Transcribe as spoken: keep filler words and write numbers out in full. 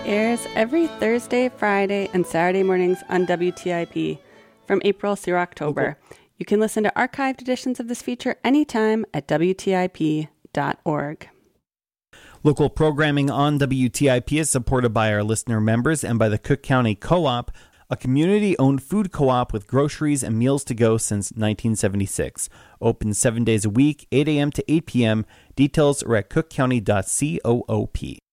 airs every Thursday, Friday, and Saturday mornings on W T I P from April through October. Okay. You can listen to archived editions of this feature anytime at W T I P dot org. Local programming on W T I P is supported by our listener members and by the Cook County Co-op, a community-owned food co-op with groceries and meals to go since nineteen seventy-six. Open seven days a week, eight a.m. to eight p.m. Details are at cook county dot coop.